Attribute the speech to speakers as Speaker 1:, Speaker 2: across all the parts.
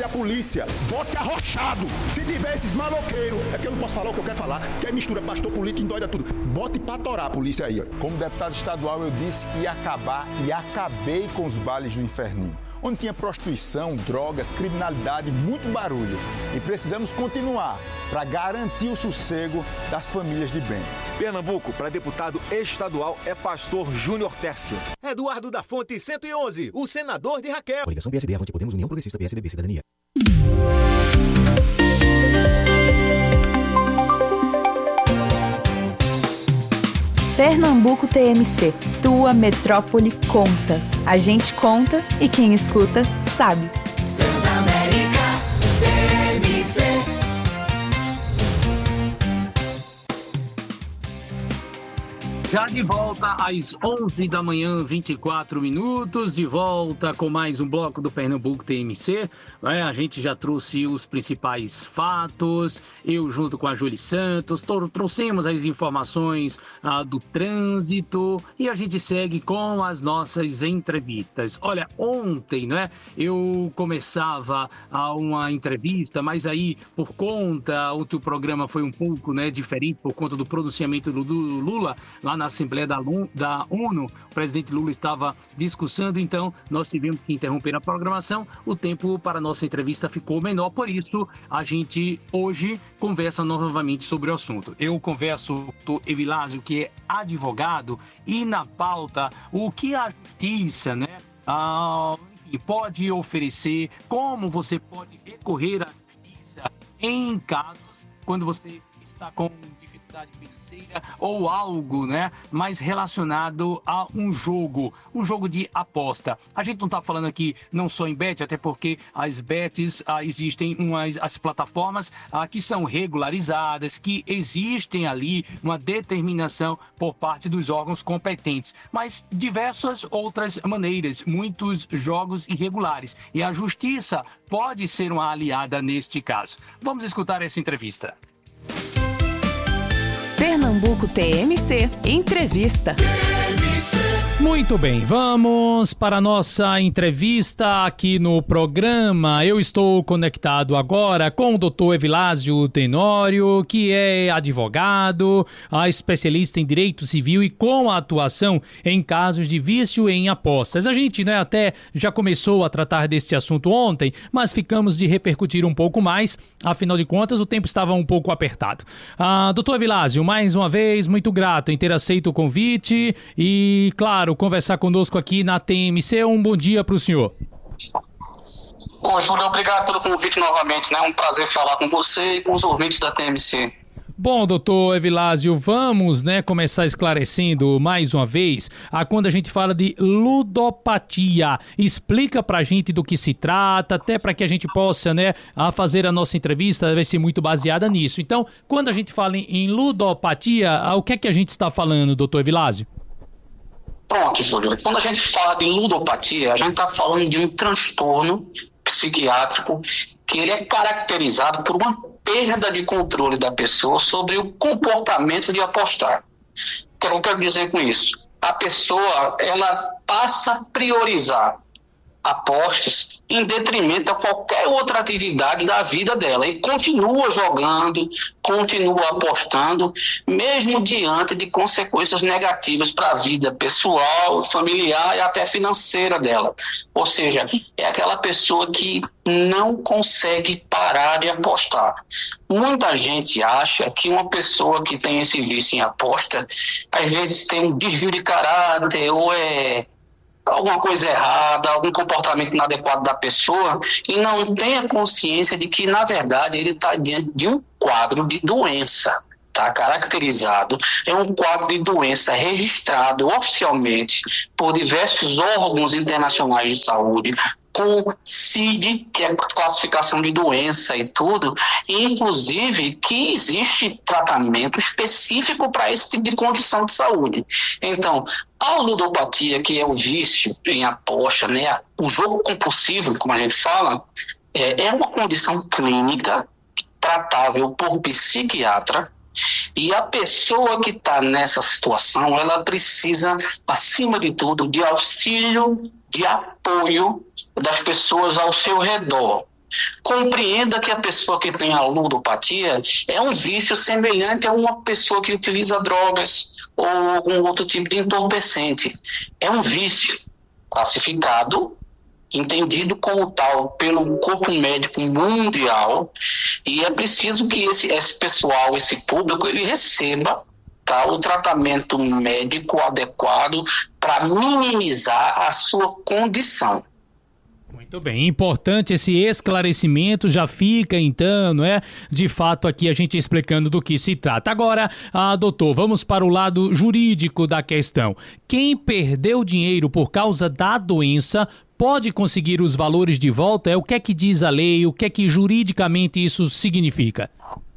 Speaker 1: a polícia, bote arrochado. Se tiver esses maloqueiros, é que eu não posso falar o que eu quero falar, que é mistura pastor político, endoida tudo. Bote pra torar a polícia aí.
Speaker 2: Como deputado estadual, eu disse que ia acabar e acabei com os bailes do inferninho, onde tinha prostituição, drogas, criminalidade, muito barulho. E precisamos continuar para garantir o sossego das famílias de bem.
Speaker 3: Pernambuco, para deputado estadual, é pastor Júnior Tércio.
Speaker 4: Eduardo da Fonte 111, o senador de Raquel.
Speaker 5: Coligação PSD, Avante Podemos, União Progressista, PSDB, Cidadania.
Speaker 6: Pernambuco TMC, tua metrópole conta. A gente conta e quem escuta sabe.
Speaker 7: Transamérica TMC.
Speaker 8: Já de volta às 11 da manhã, 24 minutos, de volta com mais um bloco do Pernambuco TMC. A gente já trouxe os principais fatos, eu junto com a Júlia Santos, trouxemos as informações do trânsito e a gente segue com as nossas entrevistas. Olha, ontem, eu começava uma entrevista, mas aí por conta, ontem o programa foi um pouco diferente por conta do pronunciamento do Lula, lá na Assembleia da ONU, o presidente Lula estava discursando, então nós tivemos que interromper a programação, o tempo para a nossa entrevista ficou menor, por isso a gente hoje conversa novamente sobre o assunto. Eu converso com o Evilásio, que é advogado, e na pauta, o que a justiça, pode oferecer, como você pode recorrer à justiça em casos quando você está com dificuldade financeira ou algo, mais relacionado a um jogo de aposta. A gente não está falando aqui não só em bet, até porque as bets existem as plataformas que são regularizadas, que existem ali uma determinação por parte dos órgãos competentes, mas diversas outras maneiras, muitos jogos irregulares, e a justiça pode ser uma aliada neste caso. Vamos escutar essa entrevista.
Speaker 6: Pernambuco TMC, entrevista.
Speaker 9: Muito bem, vamos para a nossa entrevista aqui no programa. Eu estou conectado agora com o Dr. Evilásio Tenório, que é advogado, especialista em direito civil e com atuação em casos de vício em apostas. A gente até já começou a tratar deste assunto ontem, mas ficamos de repercutir um pouco mais, afinal de contas o tempo estava um pouco apertado. Dr. Evilásio, mais uma vez, muito grato em ter aceito o convite e, claro, conversar conosco aqui na TMC. Um bom dia para o senhor.
Speaker 10: Bom, Júlio, obrigado pelo convite novamente, É um prazer falar com você e com os ouvintes da TMC.
Speaker 9: Bom, doutor Evilásio, vamos começar esclarecendo mais uma vez quando a gente fala de ludopatia. Explica pra gente do que se trata, até para que a gente possa fazer a nossa entrevista, deve ser muito baseada nisso. Então, quando a gente fala em ludopatia, o que é que a gente está falando, doutor Evilásio?
Speaker 10: Pronto, Júlio. Quando a gente fala de ludopatia, a gente está falando de um transtorno psiquiátrico que ele é caracterizado por uma perda de controle da pessoa sobre o comportamento de apostar. O que eu quero dizer com isso? A pessoa, ela passa a priorizar apostas em detrimento a qualquer outra atividade da vida dela e continua jogando, continua apostando, mesmo diante de consequências negativas para a vida pessoal, familiar e até financeira dela. Ou seja, é aquela pessoa que não consegue parar de apostar. Muita gente acha que uma pessoa que tem esse vício em aposta, às vezes tem um desvio de caráter ou alguma coisa errada, algum comportamento inadequado da pessoa e não tem a consciência de que, na verdade, ele está diante de um quadro de doença. Está caracterizado, é um quadro de doença registrado oficialmente por diversos órgãos internacionais de saúde, com CID, que é classificação de doença e tudo, e inclusive que existe tratamento específico para esse tipo de condição de saúde. Então, a ludopatia, que é o vício em aposta, o jogo compulsivo, como a gente fala, é uma condição clínica tratável por psiquiatra, e a pessoa que está nessa situação, ela precisa, acima de tudo, de auxílio, de apoio das pessoas ao seu redor. Compreenda que a pessoa que tem a ludopatia é um vício semelhante a uma pessoa que utiliza drogas ou algum outro tipo de entorpecente. É um vício classificado, entendido como tal pelo corpo médico mundial, e é preciso que esse pessoal, esse público, ele receba, tá, o tratamento médico adequado para minimizar a sua condição.
Speaker 9: Muito bem, importante esse esclarecimento, já fica então, não é? De fato aqui a gente explicando do que se trata. Agora, doutor, vamos para o lado jurídico da questão. Quem perdeu dinheiro por causa da doença pode conseguir os valores de volta? O que é que diz a lei? O que é que juridicamente isso significa?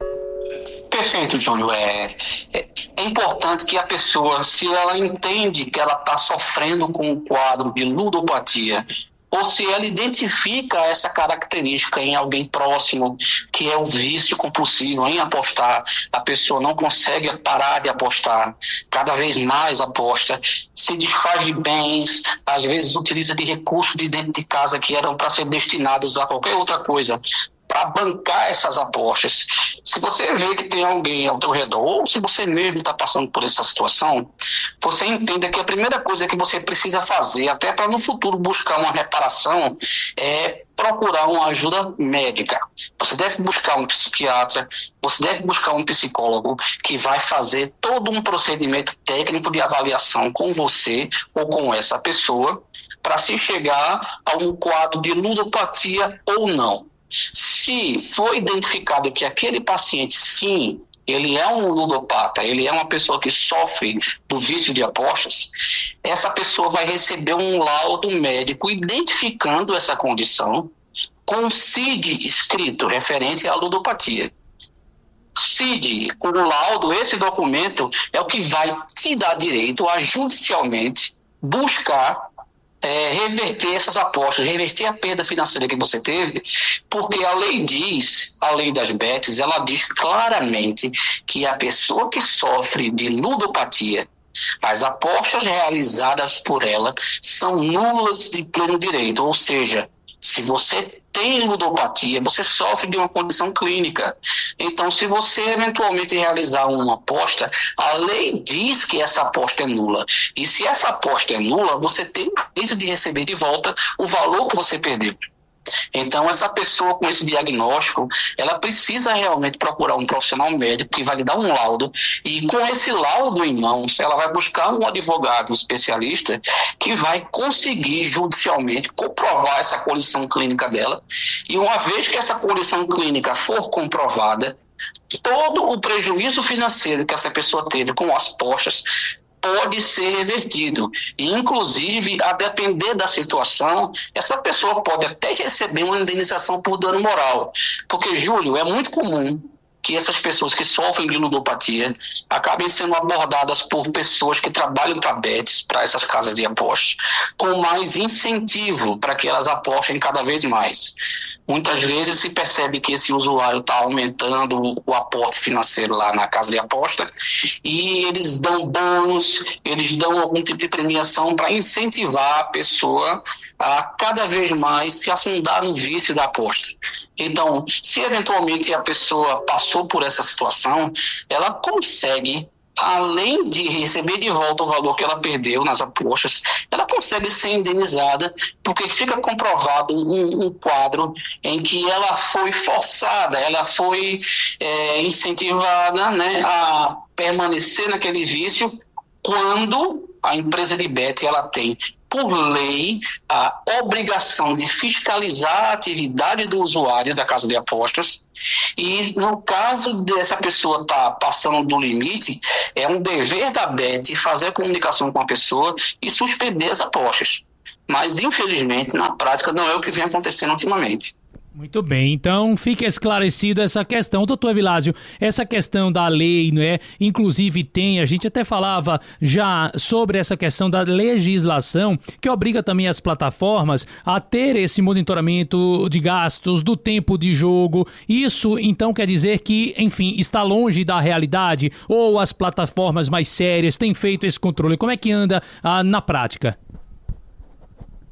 Speaker 10: Perfeito, Júlio. É importante que a pessoa, se ela entende que ela está sofrendo com um quadro de ludopatia, ou se ela identifica essa característica em alguém próximo, que é o vício compulsivo em apostar, a pessoa não consegue parar de apostar, cada vez mais aposta, se desfaz de bens, às vezes utiliza de recursos de dentro de casa que eram para ser destinados a qualquer outra coisa, para bancar essas apostas. Se você vê que tem alguém ao teu redor, ou se você mesmo está passando por essa situação, você entenda que a primeira coisa que você precisa fazer, até para no futuro buscar uma reparação, é procurar uma ajuda médica. Você deve buscar um psiquiatra, você deve buscar um psicólogo que vai fazer todo um procedimento técnico de avaliação com você ou com essa pessoa, para se chegar a um quadro de ludopatia ou não. Se for identificado que aquele paciente, sim, ele é um ludopata, ele é uma pessoa que sofre do vício de apostas, essa pessoa vai receber um laudo médico identificando essa condição com um CID escrito referente à ludopatia. CID, com o laudo, esse documento é o que vai te dar direito a judicialmente buscar reverter essas apostas, reverter a perda financeira que você teve, porque a lei diz, a lei das bets, ela diz claramente que a pessoa que sofre de ludopatia, as apostas realizadas por ela são nulas de pleno direito, ou seja, se você tem ludopatia, você sofre de uma condição clínica. Então, se você eventualmente realizar uma aposta, a lei diz que essa aposta é nula. E se essa aposta é nula, você tem o direito de receber de volta o valor que você perdeu. Então, essa pessoa com esse diagnóstico, ela precisa realmente procurar um profissional médico que vai lhe dar um laudo, e com esse laudo em mãos, ela vai buscar um advogado, um especialista, que vai conseguir judicialmente comprovar essa condição clínica dela, e uma vez que essa condição clínica for comprovada, todo o prejuízo financeiro que essa pessoa teve com as apostas pode ser revertido. E, inclusive, a depender da situação, essa pessoa pode até receber uma indenização por dano moral. Porque, Júlio, é muito comum que essas pessoas que sofrem de ludopatia acabem sendo abordadas por pessoas que trabalham para bets, para essas casas de apostas, com mais incentivo para que elas apostem cada vez mais. Muitas vezes se percebe que esse usuário está aumentando o aporte financeiro lá na casa de aposta, e eles dão bônus, eles dão algum tipo de premiação para incentivar a pessoa a cada vez mais se afundar no vício da aposta. Então, se eventualmente a pessoa passou por essa situação, ela consegue, além de receber de volta o valor que ela perdeu nas apostas, ela consegue ser indenizada, porque fica comprovado um quadro em que ela foi forçada, ela foi incentivada, né, a permanecer naquele vício, quando a empresa de bet ela tem, por lei, a obrigação de fiscalizar a atividade do usuário da casa de apostas, e no caso dessa pessoa estar passando do limite, é um dever da bet fazer comunicação com a pessoa e suspender as apostas. Mas, infelizmente, na prática, não é o que vem acontecendo ultimamente.
Speaker 9: Muito bem, então fica esclarecido essa questão. Doutor Evilásio, essa questão da lei, não é? Inclusive a gente até falava já sobre essa questão da legislação que obriga também as plataformas a ter esse monitoramento de gastos, do tempo de jogo. Isso então quer dizer que, enfim, está longe da realidade, ou as plataformas mais sérias têm feito esse controle? Como é que anda na prática?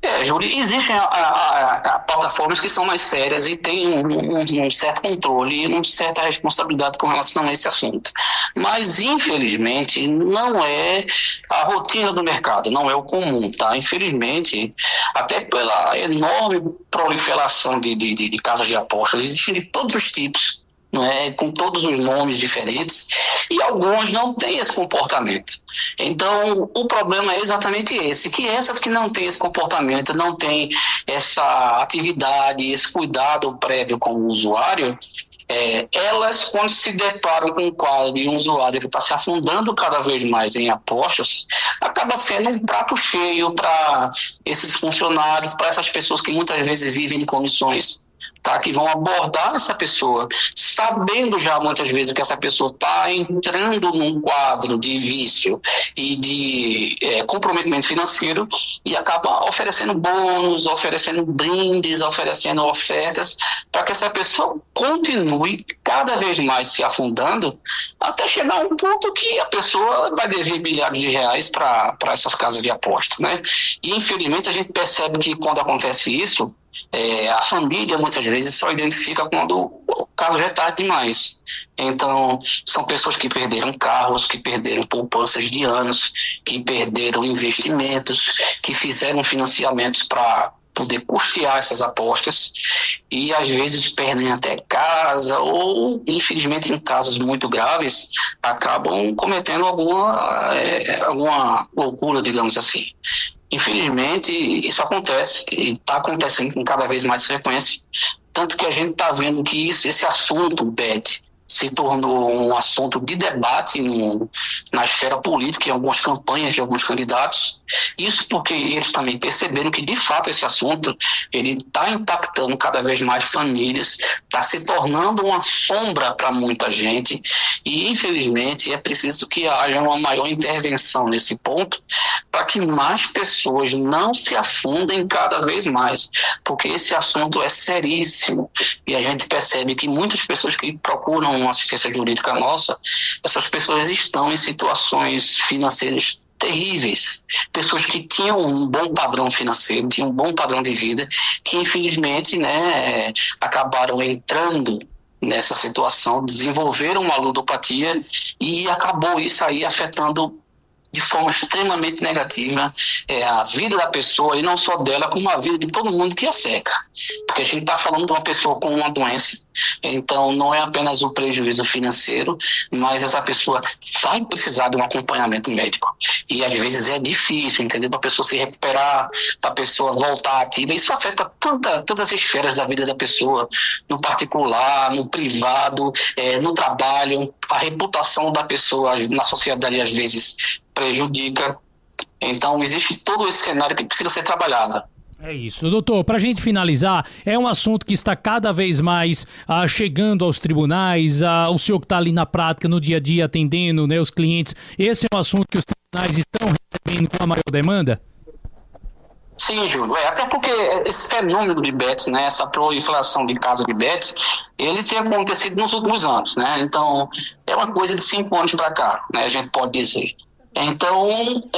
Speaker 10: Júlio, existem plataformas que são mais sérias e têm um certo controle e uma certa responsabilidade com relação a esse assunto. Mas, infelizmente, não é a rotina do mercado, não é o comum, tá? Infelizmente, até pela enorme proliferação de casas de apostas, existem de todos os tipos, com todos os nomes diferentes, e algumas não têm esse comportamento. Então, o problema é exatamente esse, que essas que não têm esse comportamento, não têm essa atividade, esse cuidado prévio com o usuário, elas, quando se deparam com um quadro de um usuário que está se afundando cada vez mais em apostas, acaba sendo um prato cheio para esses funcionários, para essas pessoas que muitas vezes vivem em condições, tá, que vão abordar essa pessoa, sabendo já muitas vezes que essa pessoa está entrando num quadro de vício e de comprometimento financeiro, e acaba oferecendo bônus, oferecendo brindes, oferecendo ofertas para que essa pessoa continue cada vez mais se afundando, até chegar a um ponto que a pessoa vai dever milhares de reais para essas casas de aposta, né? E infelizmente a gente percebe que quando acontece isso, a família muitas vezes só identifica quando o caso já é tarde demais. Então, são pessoas que perderam carros, que perderam poupanças de anos, que perderam investimentos, que fizeram financiamentos para poder custear essas apostas e às vezes perdem até casa ou, infelizmente, em casos muito graves, acabam cometendo alguma loucura, digamos assim. Infelizmente, isso acontece e está acontecendo com cada vez mais frequência, tanto que a gente está vendo que esse assunto, Bet, se tornou um assunto de debate na esfera política, em algumas campanhas de alguns candidatos. Isso porque eles também perceberam que, de fato, esse assunto ele está impactando cada vez mais famílias, está se tornando uma sombra para muita gente e, infelizmente, é preciso que haja uma maior intervenção nesse ponto para que mais pessoas não se afundem cada vez mais, porque esse assunto é seríssimo e a gente percebe que muitas pessoas que procuram uma assistência jurídica nossa, essas pessoas estão em situações financeiras terríveis, pessoas que tinham um bom padrão financeiro, tinham um bom padrão de vida, que infelizmente acabaram entrando nessa situação, desenvolveram uma ludopatia e acabou isso aí afetando de forma extremamente negativa a vida da pessoa, e não só dela, como a vida de todo mundo que a cerca. Porque a gente está falando de uma pessoa com uma doença, então não é apenas o prejuízo financeiro, mas essa pessoa vai precisar de um acompanhamento médico. E às vezes é difícil, entendeu? Para a pessoa se recuperar, para a pessoa voltar ativa. Isso afeta tantas esferas da vida da pessoa, no particular, no privado, no trabalho. A reputação da pessoa na sociedade às vezes prejudica. Então existe todo esse cenário que precisa ser trabalhado.
Speaker 9: É isso, doutor. Para a gente finalizar, é um assunto que está cada vez mais chegando aos tribunais, o senhor que está ali na prática, no dia a dia, atendendo, né, os clientes. Esse é um assunto que os tribunais estão recebendo com a maior demanda?
Speaker 10: Sim, Júlio. Até porque esse fenômeno de bets, né, essa proliferação de casos de bets, ele tem acontecido nos últimos anos, né? Então, é uma coisa de 5 anos para cá, né, a gente pode dizer. Então,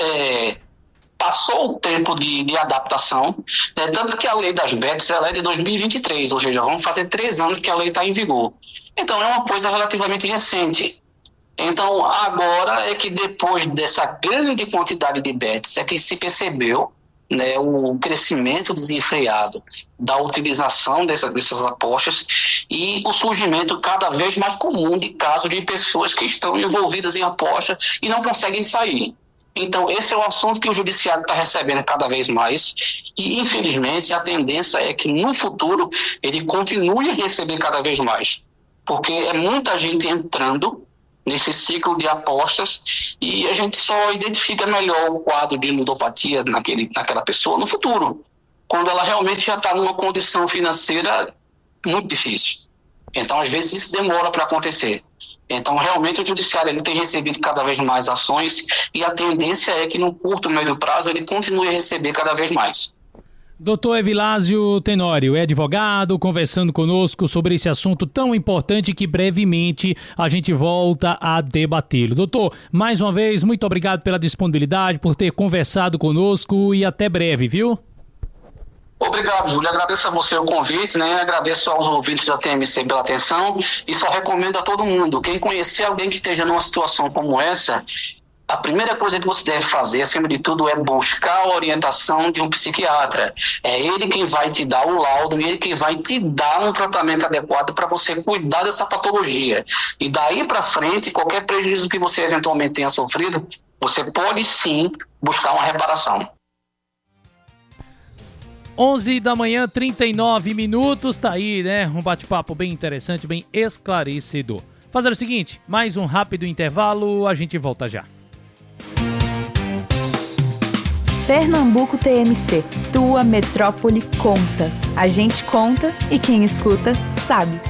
Speaker 10: passou o tempo de adaptação, né, tanto que a lei das bets ela é de 2023, ou seja, vamos fazer 3 anos que a lei está em vigor. Então, é uma coisa relativamente recente. Então, agora é que depois dessa grande quantidade de bets é que se percebeu, né, o crescimento desenfreado da utilização dessas apostas e o surgimento cada vez mais comum de casos de pessoas que estão envolvidas em apostas e não conseguem sair. Então, esse é um assunto que o judiciário está recebendo cada vez mais e, infelizmente, a tendência é que, no futuro, ele continue a receber cada vez mais, porque é muita gente entrando nesse ciclo de apostas e a gente só identifica melhor o quadro de ludopatia naquela pessoa no futuro, quando ela realmente já está numa condição financeira muito difícil. Então, às vezes, isso demora para acontecer. Então, realmente, o judiciário ele tem recebido cada vez mais ações e a tendência é que no curto e médio prazo ele continue a receber cada vez mais.
Speaker 9: Doutor Evilásio Tenório é advogado, conversando conosco sobre esse assunto tão importante que brevemente a gente volta a debatê-lo. Doutor, mais uma vez, muito obrigado pela disponibilidade, por ter conversado conosco e até breve, viu?
Speaker 10: Obrigado, Júlio. Agradeço a você o convite, né? Agradeço aos ouvintes da TMC pela atenção e só recomendo a todo mundo, quem conhecer alguém que esteja numa situação como essa, a primeira coisa que você deve fazer, acima de tudo, é buscar a orientação de um psiquiatra. É ele quem vai te dar o laudo e ele quem vai te dar um tratamento adequado para você cuidar dessa patologia. E daí para frente, qualquer prejuízo que você eventualmente tenha sofrido, você pode sim buscar uma reparação.
Speaker 9: 11 da manhã, 39 minutos, tá aí, né? Um bate-papo bem interessante, bem esclarecedor. Fazer o seguinte, mais um rápido intervalo, a gente volta já.
Speaker 6: Pernambuco TMC, tua metrópole conta. A gente conta e quem escuta sabe.